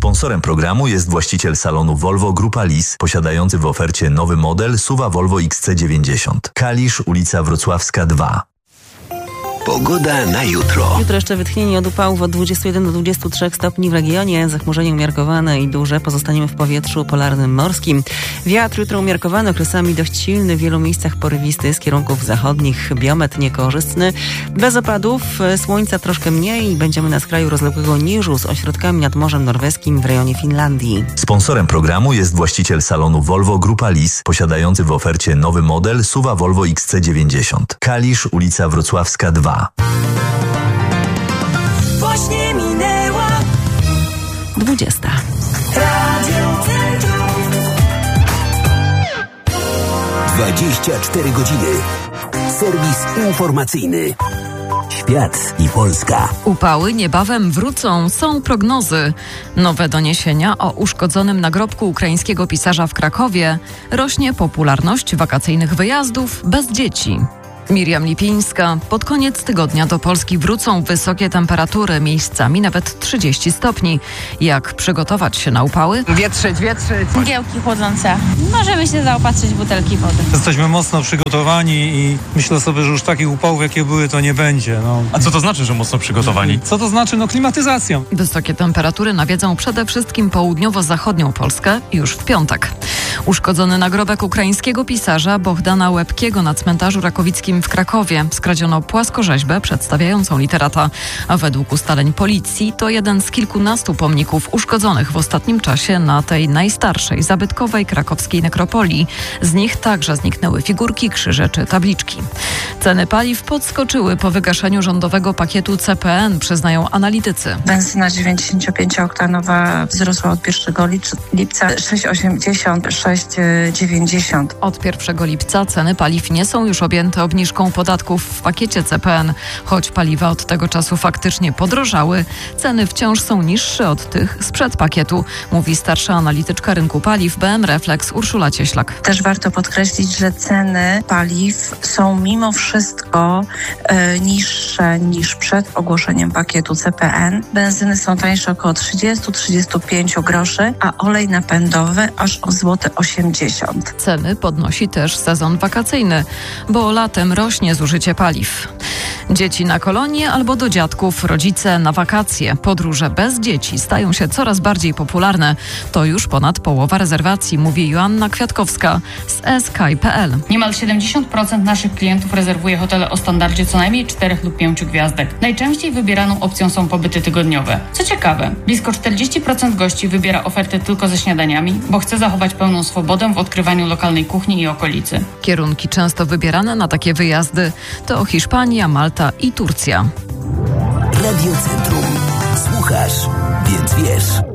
Sponsorem programu jest właściciel salonu Volvo Grupa Lis, posiadający w ofercie nowy model SUV Volvo XC90. Kalisz, ulica Wrocławska 2. Pogoda na jutro. Jutro jeszcze wytchnienie od upałów od 21 do 23 stopni w regionie. Zachmurzenie umiarkowane i duże. Pozostaniemy w powietrzu polarnym morskim. Wiatr jutro umiarkowany, okresami dość silny. W wielu miejscach porywisty z kierunków zachodnich. Biometr niekorzystny. Bez opadów, słońca troszkę mniej i będziemy na skraju rozległego niżu z ośrodkami nad Morzem Norweskim w rejonie Finlandii. Sponsorem programu jest właściciel salonu Volvo Grupa Lis, posiadający w ofercie nowy model SUV Volvo XC90. Kalisz, ulica Wrocławska 2. Właśnie minęła 20. Radio Centrum. 24 godziny. Serwis informacyjny. Świat i Polska. Upały niebawem wrócą, są prognozy. Nowe doniesienia o uszkodzonym nagrobku ukraińskiego pisarza w Krakowie. Rośnie popularność wakacyjnych wyjazdów bez dzieci. Miriam Lipińska. Pod koniec tygodnia do Polski wrócą wysokie temperatury, miejscami nawet 30 stopni. Jak przygotować się na upały? Wietrzyć. Mgiełki chłodzące. Możemy się zaopatrzyć w butelki wody. Jesteśmy mocno przygotowani i myślę sobie, że już takich upałów, jakie były, to nie będzie. A co to znaczy, że mocno przygotowani? Co to znaczy? Klimatyzacją. Wysokie temperatury nawiedzą przede wszystkim południowo-zachodnią Polskę już w piątek. Uszkodzony nagrobek ukraińskiego pisarza Bohdana Łebkiego na cmentarzu rakowickim w Krakowie. Skradziono płaskorzeźbę przedstawiającą literata, a według ustaleń policji to jeden z kilkunastu pomników uszkodzonych w ostatnim czasie na tej najstarszej, zabytkowej krakowskiej nekropolii. Z nich także zniknęły figurki, krzyże czy tabliczki. Ceny paliw podskoczyły po wygaszeniu rządowego pakietu CPN, przyznają analitycy. Benzyna 95-oktanowa wzrosła od 1 lipca 6,80, 6,90. Od 1 lipca ceny paliw nie są już objęte obniżką podatków w pakiecie CPN. Choć paliwa od tego czasu faktycznie podrożały, ceny wciąż są niższe od tych sprzed pakietu, mówi starsza analityczka rynku paliw BM Reflex Urszula Cieślak. Też warto podkreślić, że ceny paliw są mimo wszystko niższe niż przed ogłoszeniem pakietu CPN. Benzyny są tańsze około 30-35 groszy, a olej napędowy aż o złoty 80. Ceny podnosi też sezon wakacyjny, bo latem rośnie zużycie paliw. Dzieci na kolonie albo do dziadków, rodzice na wakacje. Podróże bez dzieci stają się coraz bardziej popularne. To już ponad połowa rezerwacji, mówi Joanna Kwiatkowska z sky.pl. Niemal 70% naszych klientów rezerwuje hotele o standardzie co najmniej 4 lub 5 gwiazdek. Najczęściej wybieraną opcją są pobyty tygodniowe. Co ciekawe, blisko 40% gości wybiera ofertę tylko ze śniadaniami, bo chce zachować pełną swobodę w odkrywaniu lokalnej kuchni i okolicy. Kierunki często wybierane na takie wyjazdy to Hiszpania, Malta i Turcja. Radio Centrum. Słuchasz, więc wiesz.